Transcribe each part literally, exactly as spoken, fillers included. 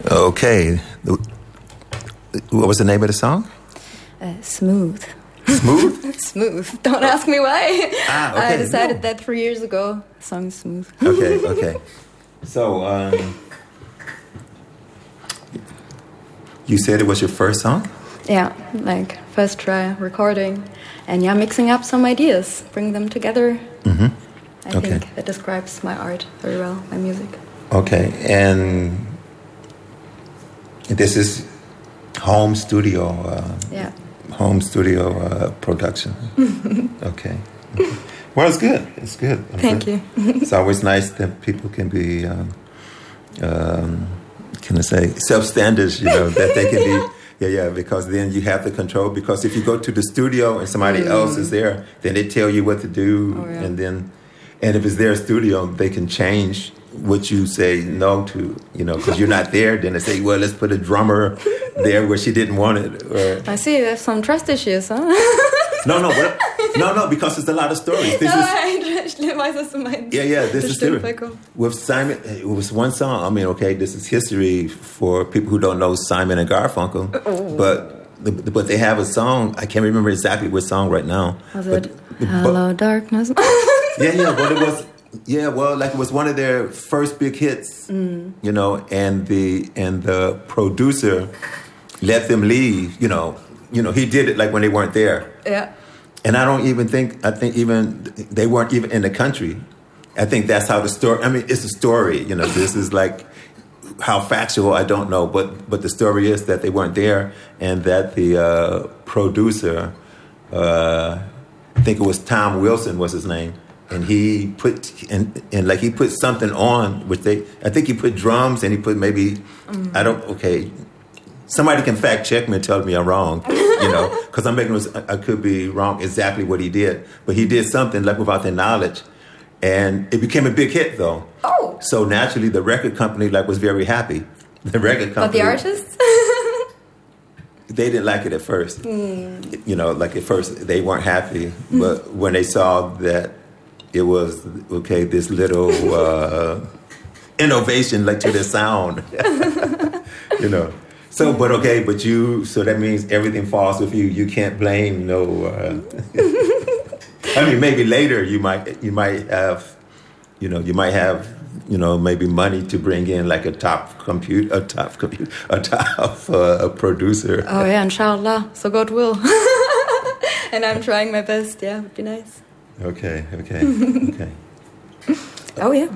Okay. What was the name of the song? Uh, smooth. Smooth? Smooth. Don't ask me why. Ah, okay. I decided no. that three years ago. The song is smooth. Okay, okay. So, um, you said it was your first song? Yeah, like first try recording. And yeah, mixing up some ideas, bring them together. Mm-hmm. I okay. think that describes my art very well, my music. Okay, and this is home studio. Uh, yeah. Home studio uh, production. Okay. Well, it's good. It's good. I'm Thank good. you. It's always nice that people can be, um, um, can I say, self-standards, you know, that they can be, yeah, yeah, because then you have the control. Because if you go to the studio and somebody mm. else is there, then they tell you what to do. Oh, yeah. And then, and if it's their studio, they can change what you say no to, you know, because you're not there. Then they say, well, let's put a drummer there where she didn't want it. Or, I see there's some trust issues, huh? no, no, but, no, no, because it's a lot of stories. This no, is, ich weiß, was du meinst. Yeah, yeah, this das is true. With Simon, it was one song. I mean, okay, this is history for people who don't know Simon and Garfunkel, oh. but but they have a song. I can't remember exactly what song right now. Was but, it Hello but, Darkness? yeah, yeah, but it was. Yeah, well, like it was one of their first big hits, mm. you know, and the and the producer let them leave, you know, you know, he did it like when they weren't there. Yeah. And I don't even think, I think even, they weren't even in the country. I think that's how the story, I mean, it's a story, you know, this is like, how factual, I don't know, but but the story is that they weren't there and that the uh, producer, uh, I think it was Tom Wilson was his name, and he put and, and like he put something on which they I think he put drums and he put maybe mm-hmm. I don't okay somebody can fact check me and tell me I'm wrong, you know, because I'm making I could be wrong exactly what he did, but he did something like without their knowledge, and it became a big hit though. Oh, so naturally the record company like was very happy. The record company, but the artists. They didn't like it at first, mm. you know, like at first they weren't happy, but when they saw that it was, okay, this little uh, innovation like to the sound, you know. So, but okay, but you, so that means everything falls with you. You can't blame no, uh, I mean, maybe later you might, you might have, you know, you might have, you know, maybe money to bring in like a top compute, a top compute, a top uh, producer. Oh yeah, inshallah, so God will. And I'm trying my best, yeah, would be nice. Okay, okay, okay. Oh yeah.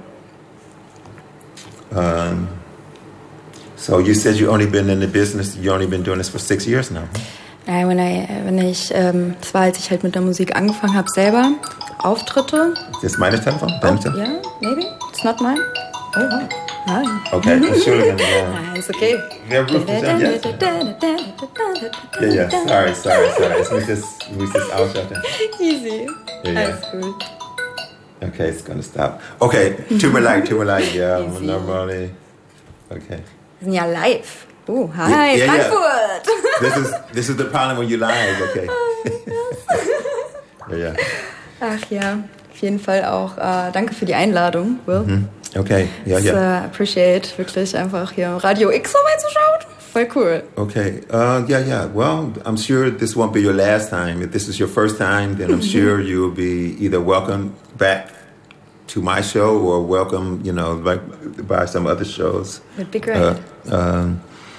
Um, so you said you only been in the business, you only been doing this for six years now. Ja, wenn ich, wenn ich ähm, das war, als ich halt mit der Musik angefangen habe, selber Auftritte. Ist das meine Telefon? Deine Oh, Telefon? yeah, maybe. It's not mine. Oh, oh. Nein. Okay, Entschuldigung. Ja. Nein, ist okay. Wer ruft dich an jetzt? Ja, ja, sorry, sorry, sorry. Ich muss das, ich muss das ausschalten. Easy. Ja, ja. Alles gut. Okay, it's gonna stop. Okay, tut mir leid, tut mir leid. Ja, normally. Okay. Wir sind ja live. Oh, hi, yeah, yeah, Frankfurt. Yeah. This is this is the problem when you live, okay. Ja, ja. Ach ja, auf jeden Fall auch äh, danke für die Einladung, Will. Mhm. Okay, ja, ja. Yeah. Appreciate, wirklich einfach hier Radio X vorbeizuschauen. Voll cool. Okay, uh, yeah, yeah. Well, I'm sure this won't be your last time. If this is your first time, then I'm sure you'll be either welcome back to my show or welcome, you know, like by some other shows. It'd be great. Uh, um,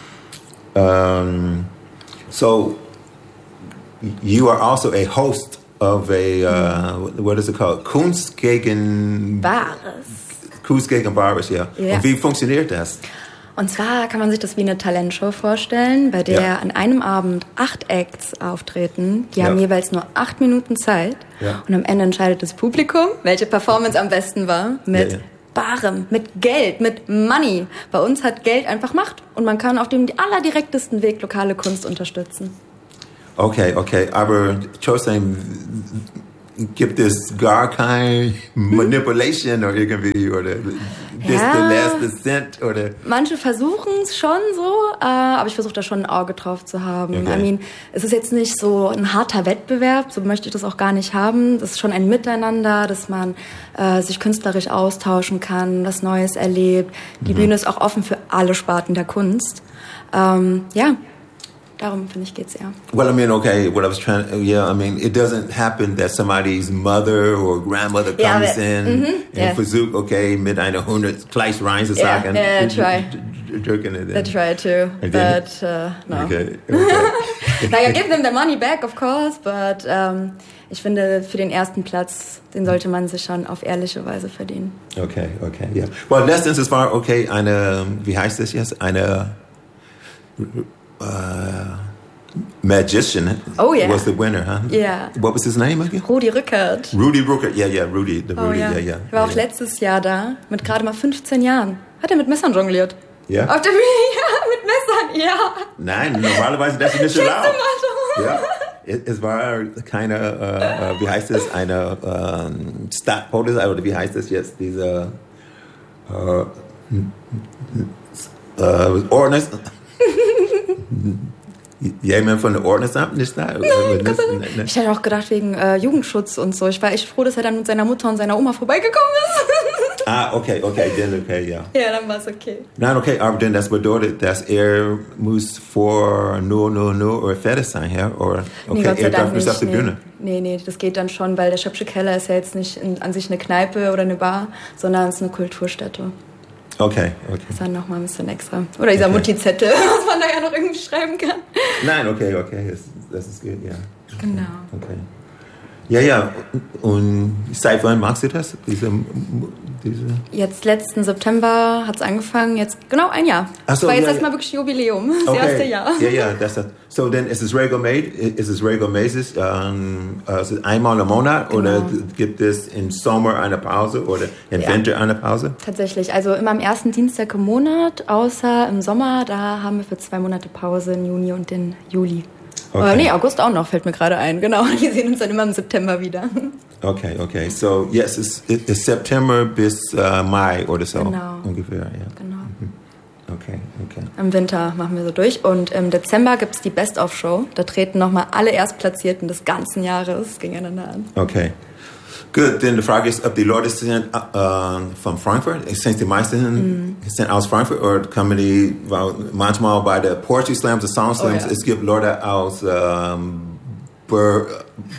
um, so you are also a host of a, uh, what is it called? Kunstgegen... Bares. Kunstgegen Bares, ja. Ja. Und wie funktioniert das? Und zwar kann man sich das wie eine Talentshow vorstellen, bei der ja. an einem Abend acht Acts auftreten. Die ja. haben jeweils nur acht Minuten Zeit. Ja. Und am Ende entscheidet das Publikum, welche Performance am besten war, mit ja, ja. Barem, mit Geld, mit Money. Bei uns hat Geld einfach Macht. Und man kann auf dem allerdirektesten Weg lokale Kunst unterstützen. Okay, okay. Aber trotzdem, gibt es gar keine Manipulation oder irgendwie oder bis Ja. the last cent oder? Manche versuchen es schon so, äh, aber ich versuche da schon ein Auge drauf zu haben. Okay. I mean, es ist jetzt nicht so ein harter Wettbewerb, so möchte ich das auch gar nicht haben. Das ist schon ein Miteinander, dass man äh, sich künstlerisch austauschen kann, was Neues erlebt. Die mhm. Bühne ist auch offen für alle Sparten der Kunst. Ähm, ja. Darum, finde ich, geht's eher. Well, I mean, okay, what I was trying to, yeah, I mean, it doesn't happen that somebody's mother or grandmother comes Ja, aber, in mhm, und yeah. versucht, okay, mit einer hundert gleich rein zu Yeah, sagen. yeah, try. Drücken it in. I try to, Okay. but uh, no. Okay, okay. Naja, give them the money back, of course, but um, ich finde, für den ersten Platz, den sollte man sich schon auf ehrliche Weise verdienen. Okay, okay, yeah. Well, letztens, es war, okay, eine, wie heißt das jetzt? Eine, Uh, magician oh, yeah. was the winner, huh? Yeah. What was his name again? Rudi Rückert. Rudy Rückert, yeah, yeah, Rudy, the Oh, Rudy, ja. yeah, yeah. Er war auch yeah. letztes Jahr da, mit gerade mal fünfzehn Jahren. Hat er mit Messern jongliert? Ja? Auf der Bühne, ja, mit Messern, ja. Nein, normalerweise das ist nicht erlaubt. Schätze mal. Ja, es, es war keine, äh, äh, wie heißt es, eine ähm, Stadtpolizei, oder wie heißt es jetzt, diese äh, äh, Ordnungs... Jemand von der Ordnungsamt nicht da? Nein, ich hätte auch gedacht, wegen äh, Jugendschutz und so. Ich war echt froh, dass er dann mit seiner Mutter und seiner Oma vorbeigekommen ist. Ah, okay, okay, dann okay, ja. Ja, dann war es okay. Nein, okay, aber dann das bedeutet, dass er muss vor null null null Uhr fertig sein, ja? Oder, okay, Nee, Gott sei er darf Dank nicht auf der nee. Bühne. Nee, nee, das geht dann schon, weil der Schöpfsche Keller ist ja jetzt nicht in, an sich eine Kneipe oder eine Bar, sondern es ist eine Kulturstätte. Okay, okay. Das ist dann nochmal ein bisschen extra. Oder dieser Okay. Mutti-Zettel, was man da ja noch irgendwie schreiben kann. Nein, okay, okay, das, das ist gut, ja. Genau. Okay. Ja, ja, und seit wann machst du das? Diese, diese? Jetzt letzten September hat es angefangen, jetzt genau ein Jahr. Ach so, das war jetzt ja, erstmal ja. wirklich Jubiläum, das Okay. erste Jahr. Ja, ja, das ist. So, dann ist es regelmäßig, ist es regelmäßig, ähm, also einmal im Monat Genau. oder gibt es im Sommer eine Pause oder im Ja. Winter eine Pause? Tatsächlich, also immer am ersten Dienstag im Monat, außer im Sommer, da haben wir für zwei Monate Pause, im Juni und den Juli. Okay. Äh, nee, August auch noch, fällt mir gerade ein, genau. Wir sehen uns dann immer im September wieder. Okay, okay. So, yes, it's, it's September bis uh, Mai oder so. Genau. Ungefähr, ja. Genau. Okay, okay. Im Winter machen wir so durch und im Dezember gibt es die Best-of-Show. Da treten nochmal alle Erstplatzierten des ganzen Jahres gegeneinander an. Okay. Gut, dann die Frage ist, ob die Leute sind uh, von Frankfurt, sind die meisten mm. sind aus Frankfurt oder kommen die, weil manchmal bei der Poetry Slams, der Song Slams, Oh, ja. es gibt Leute aus um, Ber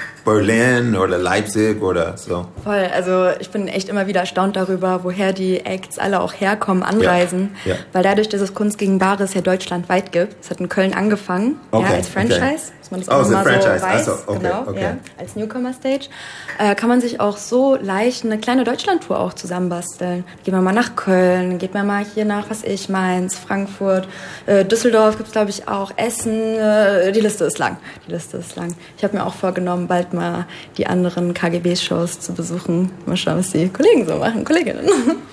Berlin oder Leipzig oder so. Voll, also ich bin echt immer wieder erstaunt darüber, woher die Acts alle auch herkommen, anreisen. Ja, ja. Weil dadurch, dass es Kunst gegen Bares ja deutschlandweit gibt, es hat in Köln angefangen, Okay, ja, als Franchise, okay. dass man das Oh, auch es ist mal ein so Franchise. weiß, Ach so, okay, genau, okay. ja, als Newcomer-Stage, äh, kann man sich auch so leicht eine kleine Deutschlandtour auch zusammenbasteln. Gehen wir mal nach Köln, geht man mal hier nach, was ich, Mainz, Frankfurt, äh, Düsseldorf gibt's glaube ich auch, Essen, äh, die Liste ist lang, die Liste ist lang. Ich habe mir auch vorgenommen, bald mal die anderen K G B-Shows zu besuchen. Mal schauen, was die Kollegen so machen, Kolleginnen.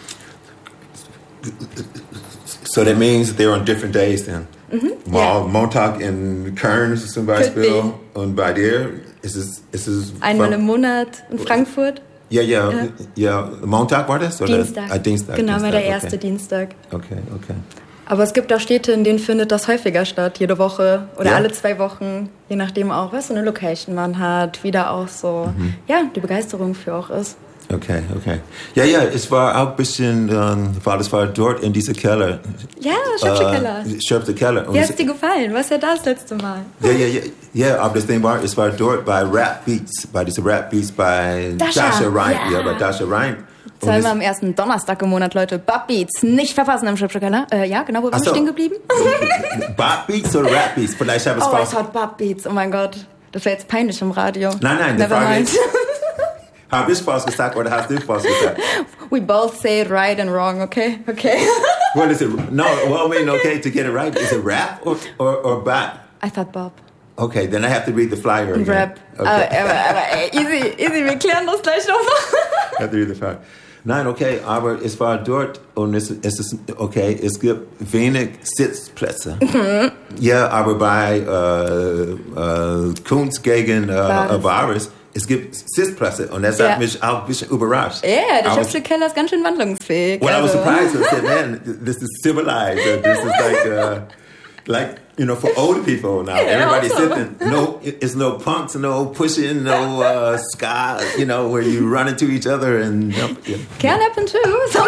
So that means they're on different days then. Mhm. Mal Ja. Montag in Köln zum Beispiel Could und bei dir ist es, ist es Einmal von- im Monat in Frankfurt. Ja, ja, Ja. ja. Montag war das? Oder? Dienstag. Ah, Dienstag. Genau, Dienstag, mal der okay. erste Dienstag. Okay, okay. Aber es gibt auch Städte, in denen findet das häufiger statt, jede Woche oder Ja. alle zwei Wochen, je nachdem auch, was für eine Location man hat, wie da auch so, Mhm. ja, die Begeisterung für auch ist. Okay, okay. Ja, ja, es war auch ein bisschen, ähm, weil es war dort in dieser Keller. Ja, Schöpfsche Keller. Äh, Schöpfsche Keller. Und Wie es- hat's dir gefallen? Was ja da das letzte Mal? Ja, ja, ja, ja, aber das Ding war, es war dort bei Rap Beats, bei dieser Rap Beats bei Dasha, Dasha Ryan, ja. ja, bei Dasha Ryan. Und Zweimal es- am ersten Donnerstag im Monat, Leute. Bob Beats, nicht verpassen im Schöpfsche Keller. Äh, ja, genau, wo waren Ach wir so. stehen geblieben? Bop Beats oder Rap Beats? Vielleicht habe ich es Oh, I falsch. thought Bob Beats. Oh mein Gott. Das wäre jetzt peinlich im Radio. Nein, nein, die Never Frage mind. ist, habe ich falsch gesagt oder hast du falsch gesagt? We both say it right and wrong, okay? Okay. What is it? No, well, I mean, okay, to get it right, is it rap or, or, or bop? I thought Bob. Okay, then I have to read the flyer again. Rap. Okay. Aber, aber, aber ey, easy, easy, wir klären das gleich nochmal. I have to read the flyer. Nein, okay, aber es war dort und es, es ist, okay, es gibt wenig Sitzplätze. Ja, aber bei äh, äh, Kunst gegen äh, Bares. Bares es gibt Sitzplätze und er sagt ja. mich auch ein bisschen überrascht. Ja, yeah, der Schöpfsche Keller ist ganz schön wandlungsfähig. Well, also. I was surprised. I said, man, this is civilized. Uh, this is like, uh, like you know, for older people now. Yeah, Everybody's also. sitting. No, it's no punks, no pushing, no uh, ska, you know, where you run into each other and... You know, yeah. Can happen too.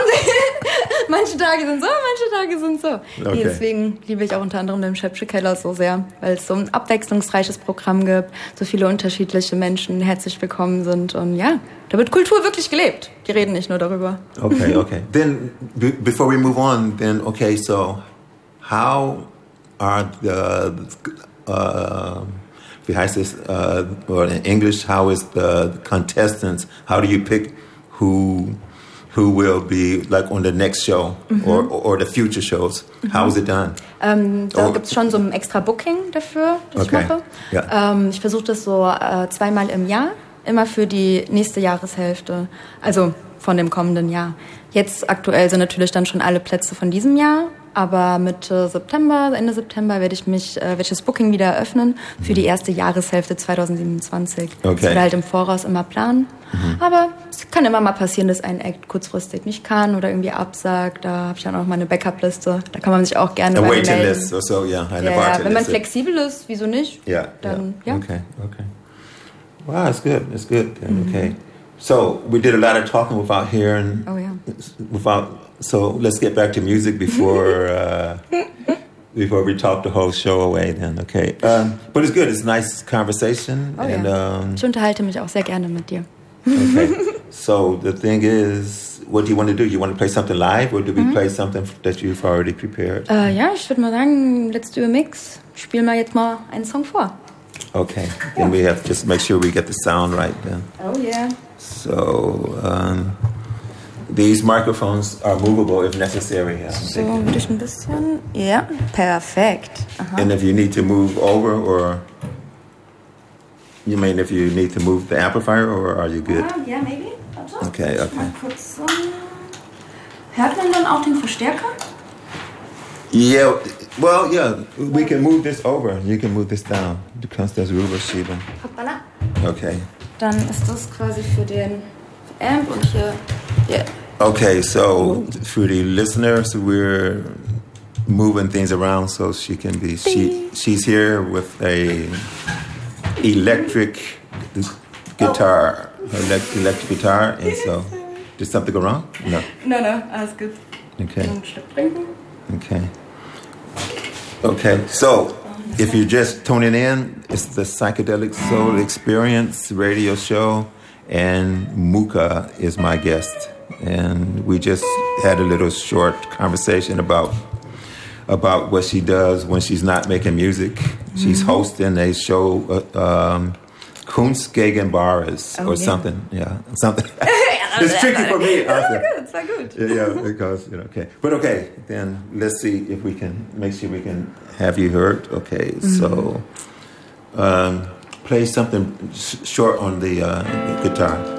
Manche Tage sind so, manche Tage sind so. Okay. Deswegen liebe ich auch unter anderem den Schöpfsche Keller so sehr, weil es so ein abwechslungsreiches Programm gibt, so viele unterschiedliche Menschen herzlich willkommen sind und ja, da wird Kultur wirklich gelebt. Die reden nicht nur darüber. Okay, okay. Then, b- before we move on, then, okay, so how are the, uh, wie heißt es, uh, or in English, how is the contestants, how do you pick who... who will be like on the next show mm-hmm. or, or the future shows? Mm-hmm. How is it done? Ähm, da oh. gibt es schon so ein extra Booking dafür, das okay. ich mache. Ja. Ähm, ich versuche das so äh, zweimal im Jahr, immer für die nächste Jahreshälfte, also von dem kommenden Jahr. Jetzt aktuell sind natürlich dann schon alle Plätze von diesem Jahr, aber Mitte September, Ende September werde ich mich, äh, werde ich das Booking wieder eröffnen für die erste Jahreshälfte zwanzig siebenundzwanzig. Okay. Das wird halt im Voraus immer planen. Mhm. Aber es kann immer mal passieren, dass ein Act kurzfristig nicht kann oder irgendwie absagt. Da habe ich dann auch meine Backup-Liste. Da kann man sich auch gerne bei mir melden. List or so, yeah, eine ja, Warteliste. wenn man flexibel ist, wieso nicht? Ja, dann ja. ja. Okay, okay. Wow, it's good. It's good. Mm-hmm. Okay. So we did a lot of talking without hearing. Oh yeah. Without. So let's get back to music before uh, before we talk the whole show away. Then, okay. Um, but it's good. It's a nice conversation. Oh, and yeah. um, ich unterhalte mich auch sehr gerne mit dir. Okay. So the thing is, what do you want to do? You want to play something live, or do we mm-hmm. play something that you've already prepared? Äh, ja, ich würde mal sagen, let's do a mix. Spiel mal jetzt mal einen Song vor. Okay. Then we have to just make sure we get the sound right then. Oh yeah. So um, these microphones are movable if necessary. I'm So thinking. würde ich ein bisschen. Ja, perfekt. Aha. And if you need to move over, or you mean if you need to move the amplifier, or are you good? Ah, ja, maybe. Warte. Okay, okay. Mal kurz. Um, hört man dann auch den Verstärker? Yeah. Well, yeah. We can move this over. You can move this down. Du kannst das rüberschieben. Hoppala. Okay. Dann ist das quasi für den Amp und hier. Yeah. Okay, so for the listeners, we're moving things around so she can be. She she's here with a electric guitar, elect, electric guitar, and so did something go wrong? No. No, no, alles gut. Okay. Einen Schluck trinken. Okay. Okay. So, if you're just tuning in, it's the Psychedelic Soul Experience radio show, and Muka is my guest. And we just had a little short conversation about about what she does when she's not making music. She's mm-hmm. hosting a show, uh, um, Kunst gegen Bares, oh, or yeah. something. Yeah, something. It's tricky for me. It's good. It's not good. Yeah, yeah, because you know. Okay, but okay. Then let's see if we can make sure we can have you heard. Okay, mm-hmm. so um, play something sh- short on the uh, guitar.